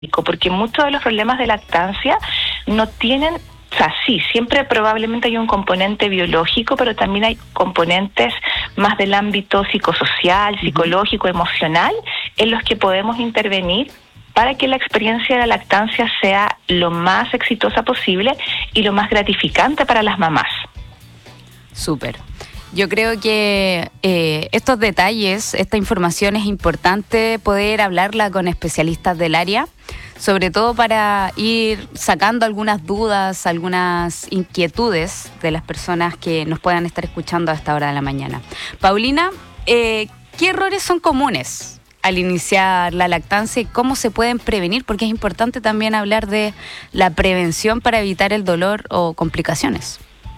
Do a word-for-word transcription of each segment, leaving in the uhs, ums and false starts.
porque muchos de los problemas de lactancia no tienen, o sea, sí, siempre probablemente hay un componente biológico, pero también hay componentes más del ámbito psicosocial, psicológico, emocional, en los que podemos intervenir para que la experiencia de la lactancia sea lo más exitosa posible y lo más gratificante para las mamás. Súper. Yo creo que eh, estos detalles, esta información es importante poder hablarla con especialistas del área, sobre todo para ir sacando algunas dudas, algunas inquietudes de las personas que nos puedan estar escuchando a esta hora de la mañana. Paulina, eh, ¿qué errores son comunes al iniciar la lactancia y cómo se pueden prevenir? Porque es importante también hablar de la prevención para evitar el dolor o complicaciones.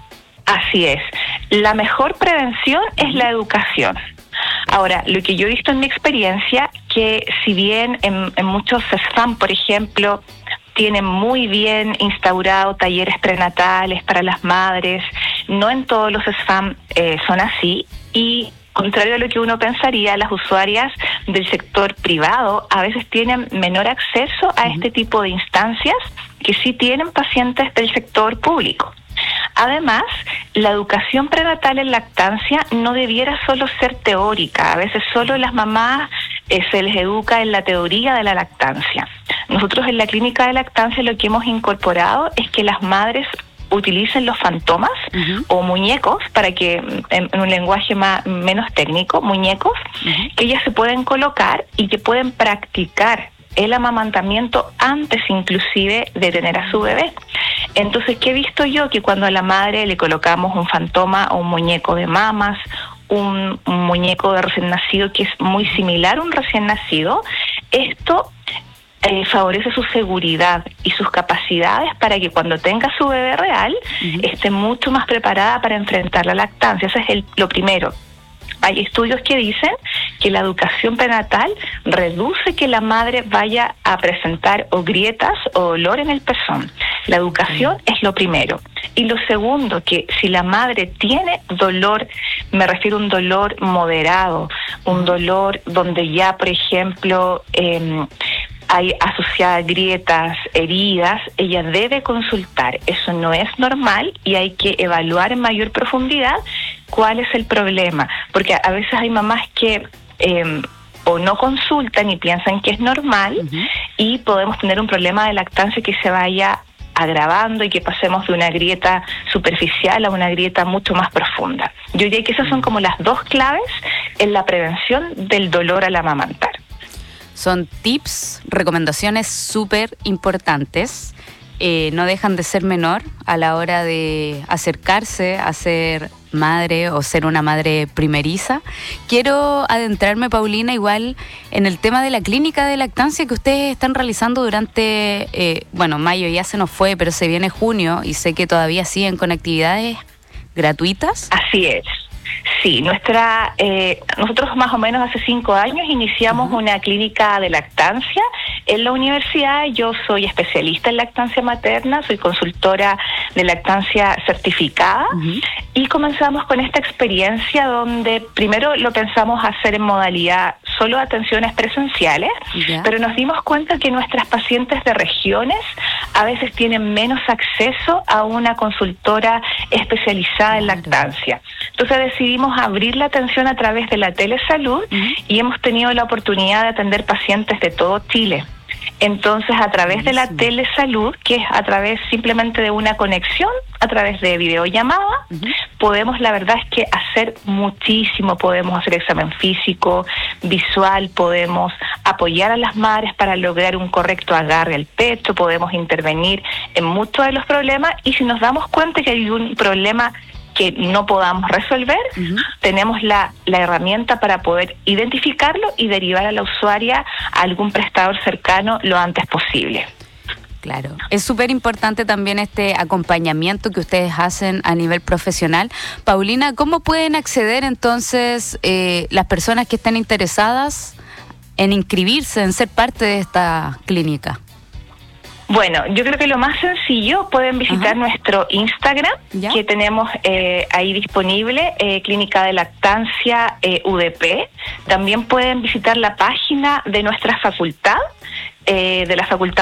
Así es. La mejor prevención es la educación. Ahora, lo que yo he visto en mi experiencia, que si bien en, en muchos S F A M, por ejemplo, tienen muy bien instaurado talleres prenatales para las madres, no en todos los S F A M eh, son así, y contrario a lo que uno pensaría, las usuarias del sector privado a veces tienen menor acceso a este tipo de instancias que sí tienen pacientes del sector público. Además, la educación prenatal en lactancia no debiera solo ser teórica. A veces solo las mamás eh, se les educa en la teoría de la lactancia. Nosotros en la clínica de lactancia lo que hemos incorporado es que las madres utilicen los fantomas uh-huh. o muñecos, para que en, en un lenguaje más, menos técnico, muñecos, uh-huh. que ellas se pueden colocar y que pueden practicar el amamantamiento antes inclusive de tener a su bebé. Entonces, ¿qué he visto yo? Que cuando a la madre le colocamos un fantoma o un muñeco de mamas, un, un muñeco de recién nacido que es muy similar a un recién nacido, esto eh, favorece su seguridad y sus capacidades para que cuando tenga su bebé real, uh-huh. esté mucho más preparada para enfrentar la lactancia. Eso es el, lo primero. Hay estudios que dicen que la educación prenatal reduce que la madre vaya a presentar o grietas o dolor en el pezón. La educación es lo primero. Y lo segundo, que si la madre tiene dolor, me refiero a un dolor moderado, un dolor donde ya, por ejemplo, eh, hay asociadas grietas, heridas, ella debe consultar. Eso no es normal y hay que evaluar en mayor profundidad cuál es el problema, porque a veces hay mamás que eh, o no consultan y piensan que es normal, uh-huh. y podemos tener un problema de lactancia que se vaya agravando y que pasemos de una grieta superficial a una grieta mucho más profunda. Yo diría que esas son como las dos claves en la prevención del dolor al amamantar. Son tips, recomendaciones súper importantes. Eh, no dejan de ser menor a la hora de acercarse a ser madre o ser una madre primeriza. Quiero adentrarme, Paulina, igual en el tema de la clínica de lactancia que ustedes están realizando durante, eh, bueno, mayo ya se nos fue, pero se viene junio y sé que todavía siguen con actividades gratuitas. Así es. Sí, nuestra eh, nosotros más o menos hace cinco años iniciamos uh-huh. una clínica de lactancia en la universidad. Yo soy especialista en lactancia materna, soy consultora de lactancia certificada, uh-huh. y comenzamos con esta experiencia donde primero lo pensamos hacer en modalidad solo atenciones presenciales, yeah. pero nos dimos cuenta que nuestras pacientes de regiones a veces tienen menos acceso a una consultora especializada en lactancia. Entonces decidimos abrir la atención a través de la telesalud, uh-huh. y hemos tenido la oportunidad de atender pacientes de todo Chile. Entonces, a través de la telesalud, que es a través simplemente de una conexión, a través de videollamada, uh-huh. podemos, la verdad es que hacer muchísimo. Podemos hacer examen físico, visual, podemos apoyar a las madres para lograr un correcto agarre al pecho, podemos intervenir en muchos de los problemas, y si nos damos cuenta que hay un problema que no podamos resolver, uh-huh. tenemos la, la herramienta para poder identificarlo y derivar a la usuaria a algún prestador cercano lo antes posible. Claro, es súper importante también este acompañamiento que ustedes hacen a nivel profesional. Paulina, ¿cómo pueden acceder entonces eh, las personas que estén interesadas en inscribirse, en ser parte de esta clínica? Bueno, yo creo que lo más sencillo, pueden visitar Ajá. nuestro Instagram, ¿Ya? que tenemos eh, ahí disponible, eh, Clínica de Lactancia eh, U D P. También pueden visitar la página de nuestra facultad, eh, de la Facultad